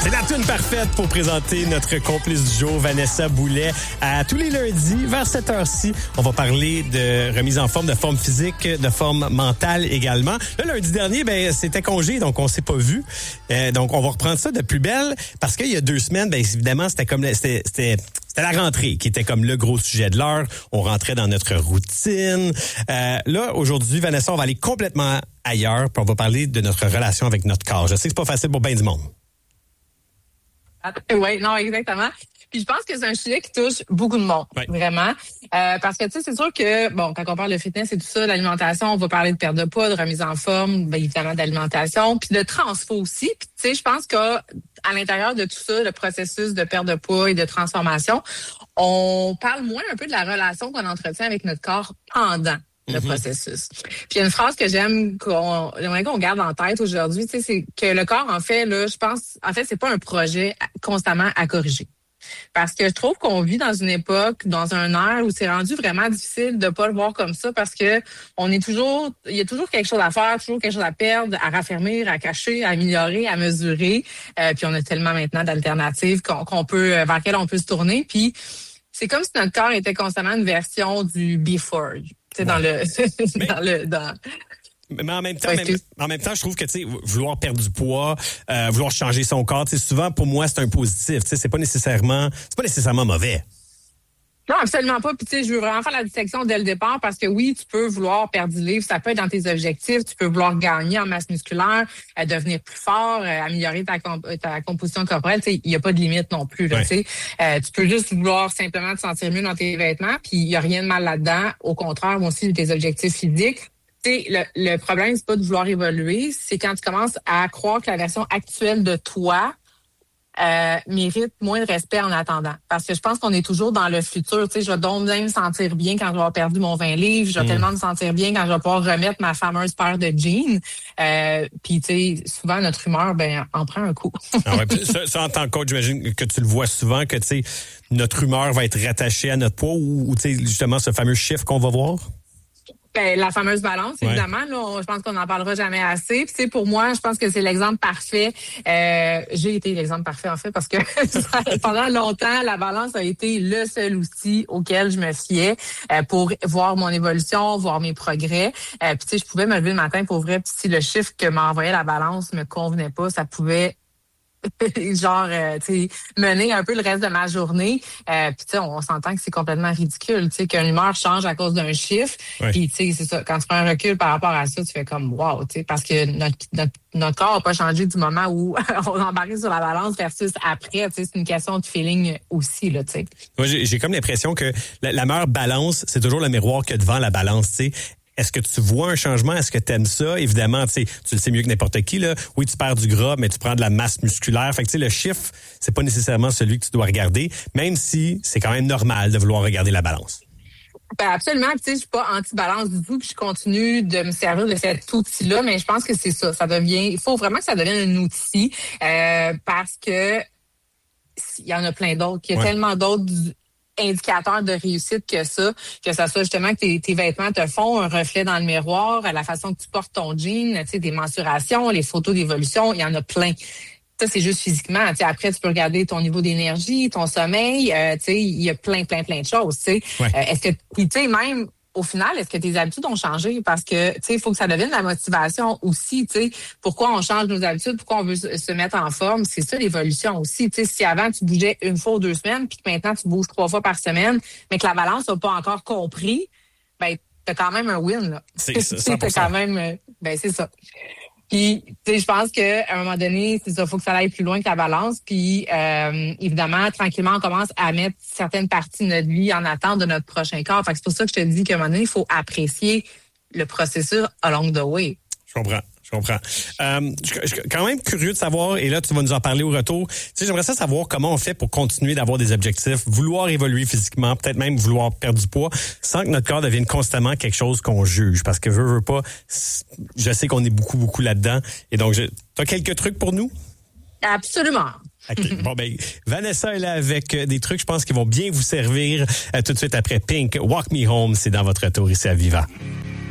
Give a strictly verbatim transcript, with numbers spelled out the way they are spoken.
C'est la tune parfaite pour présenter notre complice du jour, Vanessa Boulet. À tous les lundis, vers cette heure-ci, on va parler de remise en forme, de forme physique, de forme mentale également. Le lundi dernier, ben c'était congé, donc on s'est pas vu. Euh, donc on va reprendre ça de plus belle, parce qu'il y a deux semaines, ben évidemment, c'était comme c'était c'était C'était la rentrée qui était comme le gros sujet de l'heure. On rentrait dans notre routine. Euh, là, aujourd'hui, Vanessa, on va aller complètement ailleurs, puis on va parler de notre relation avec notre corps. Je sais que c'est pas facile pour bien du monde. Oui, non, exactement. Puis je pense que c'est un sujet qui touche beaucoup de monde, oui. Vraiment. Euh, parce que, tu sais, c'est sûr que, bon, quand on parle de fitness et tout ça, l'alimentation, on va parler de perte de poids, de remise en forme, bien évidemment d'alimentation, puis de transfo aussi. Puis, tu sais, je pense qu'à l'intérieur de tout ça, le processus de perte de poids et de transformation, on parle moins un peu de la relation qu'on entretient avec notre corps pendant le mm-hmm. processus. Puis il y a une phrase que j'aime qu'on j'aimerais qu'on garde en tête aujourd'hui, tu sais, c'est que le corps, en fait, là, je pense, en fait, c'est pas un projet constamment à corriger. Parce que je trouve qu'on vit dans une époque, dans un ère où c'est rendu vraiment difficile de pas le voir comme ça, parce que on est toujours, il y a toujours quelque chose à faire, toujours quelque chose à perdre, à raffermir, à cacher, à améliorer, à mesurer. Euh, puis on a tellement maintenant d'alternatives qu'on, qu'on peut, vers lesquelles on peut se tourner. Puis c'est comme si notre corps était constamment une version du before. Tu sais, dans le, mais, dans le, dans. Mais en même temps, ouais, même, en même temps, je trouve que, tu sais, vouloir perdre du poids, euh, vouloir changer son corps, tu sais, souvent, pour moi, c'est un positif. Tu sais, c'est pas nécessairement, c'est pas nécessairement mauvais. Non, absolument pas. Puis tu sais, je veux vraiment faire la distinction dès le départ, parce que oui, tu peux vouloir perdre du livre, ça peut être dans tes objectifs, tu peux vouloir gagner en masse musculaire, euh, devenir plus fort, euh, améliorer ta, comp- ta composition corporelle. Tu sais, il y a pas de limite non plus. Là, ouais. Tu sais, euh, tu peux juste vouloir simplement te sentir mieux dans tes vêtements, puis il y a rien de mal là-dedans. Au contraire, moi aussi, tes objectifs physiques. Le, le problème, c'est pas de vouloir évoluer, c'est quand tu commences à croire que la version actuelle de toi euh, mérite moins de respect en attendant. Parce que je pense qu'on est toujours dans le futur. Tu sais, je vais donc bien me sentir bien quand je vais avoir perdu mon vingt livres. Je vais mmh. tellement me sentir bien quand je vais pouvoir remettre ma fameuse paire de jeans. Euh, Puis, tu sais, souvent, notre humeur, ben, en prend un coup. Ah ouais, ça, ça, en tant que coach, j'imagine que tu le vois souvent, que, tu sais, notre humeur va être rattachée à notre poids ou, ou tu sais, justement, ce fameux chiffre qu'on va voir? Ben, la fameuse balance, évidemment. Ouais. Là, on, je pense qu'on n'en parlera jamais assez. Puis, tu sais, pour moi, je pense que c'est l'exemple parfait. Euh, j'ai été l'exemple parfait, en fait, parce que pendant longtemps, la balance a été le seul outil auquel je me fiais euh, pour voir mon évolution, voir mes progrès. Euh, puis, tu sais, je pouvais me lever le matin pour vrai. Puis, si le chiffre que m'envoyait la balance me convenait pas, ça pouvait genre, euh, tu sais, mener un peu le reste de ma journée. Euh, puis, tu sais, on, on s'entend que c'est complètement ridicule, tu sais, qu'une humeur change à cause d'un chiffre. Ouais. Puis, tu sais, c'est ça. Quand tu prends un recul par rapport à ça, tu fais comme wow, tu sais, parce que notre, notre, notre corps n'a pas changé du moment où on embarque sur la balance versus après. Tu sais, c'est une question de feeling aussi, là, tu sais. Moi, j'ai, j'ai comme l'impression que la, la meilleure balance, c'est toujours le miroir que devant la balance, tu sais. Est-ce que tu vois un changement? Est-ce que tu aimes ça? Évidemment, tu sais, tu le sais mieux que n'importe qui, là. Oui, tu perds du gras, mais tu prends de la masse musculaire. Fait que, tu sais, le chiffre, c'est pas nécessairement celui que tu dois regarder, même si c'est quand même normal de vouloir regarder la balance. Ben absolument. Tu sais, je suis pas anti-balance du tout, puis je continue de me servir de cet outil-là, mais je pense que c'est ça. Ça devient, il faut vraiment que ça devienne un outil, euh, parce que il y en a plein d'autres. Il y a ouais. tellement d'autres indicateurs de réussite que ça, que ça soit justement que tes, tes vêtements te font un reflet dans le miroir, la façon que tu portes ton jean, tu sais, des mensurations, les photos d'évolution, il y en a plein. Ça, c'est juste physiquement. Tu sais, après, tu peux regarder ton niveau d'énergie, ton sommeil, euh, tu sais, il y a plein, plein, plein de choses, tu sais. Ouais. Euh, est-ce que, puis tu sais, même au final, est-ce que tes habitudes ont changé? Parce que, tu sais, il faut que ça devienne la motivation aussi, tu sais. Pourquoi on change nos habitudes? Pourquoi on veut se mettre en forme? C'est ça, l'évolution aussi. Tu sais, si avant, tu bougeais une fois ou deux semaines, puis que maintenant, tu bouges trois fois par semaine, mais que la balance n'a pas encore compris, ben, t'as quand même un win, là. C'est ça. T'as quand même, ben, c'est ça. Puis, tu sais, je pense qu'à un moment donné, c'est ça, faut que ça aille plus loin que la balance. Puis, euh, évidemment, tranquillement, on commence à mettre certaines parties de notre vie en attente de notre prochain corps. Fait que c'est pour ça que je te dis qu'à un moment donné, il faut apprécier le processus along the way. Je comprends. Je comprends. Euh, je, je suis quand même curieux de savoir, et là, tu vas nous en parler au retour. Tu sais, j'aimerais ça savoir comment on fait pour continuer d'avoir des objectifs, vouloir évoluer physiquement, peut-être même vouloir perdre du poids, sans que notre corps devienne constamment quelque chose qu'on juge. Parce que veux, veux pas, je sais qu'on est beaucoup, beaucoup là-dedans. Et donc, tu as quelques trucs pour nous? Absolument. Okay. Bon, ben, Vanessa est là avec des trucs, je pense, qui vont bien vous servir euh, tout de suite après Pink. Walk Me Home, c'est dans votre tour ici à Viva.